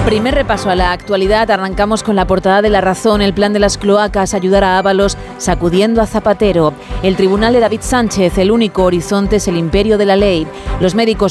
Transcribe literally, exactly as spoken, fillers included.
Primer repaso a la actualidad. Arrancamos con la portada de La Razón. El plan de las cloacas, ayudar a Ábalos sacudiendo a Zapatero. El tribunal de David Sánchez, el único horizonte es el imperio de la ley. Los médicos